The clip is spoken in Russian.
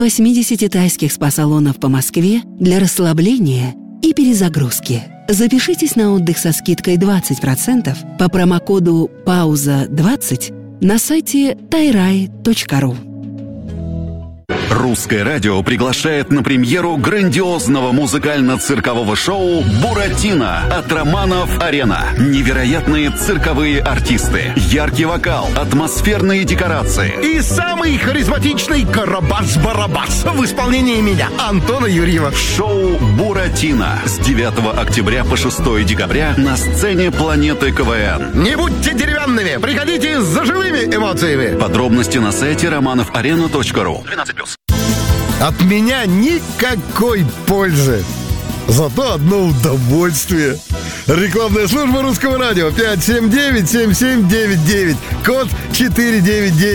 80 тайских спа-салонов по Москве для расслабления и перезагрузки. Запишитесь на отдых со скидкой 20% по промокоду «Пауза20» на сайте thairai.ru. Русское радио приглашает на премьеру грандиозного музыкально-циркового шоу «Буратино» от Романов-Арена. Невероятные цирковые артисты, яркий вокал, атмосферные декорации. И самый харизматичный Карабас-Барабас в исполнении меня, Антона Юрьева. Шоу «Буратино» с 9 октября по 6 декабря на сцене «Планеты КВН». Не будьте деревянными, приходите за живыми эмоциями. Подробности на сайте romanovarena.ru. 12+. От меня никакой пользы, зато одно удовольствие. Рекламная служба Русского радио 579-7799, код 499.